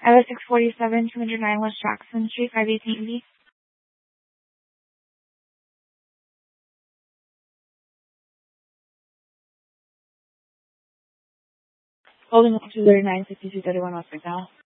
LS 647, 209 West Jackson Street, 518B. Holding up to 39, 6231 West McDowell.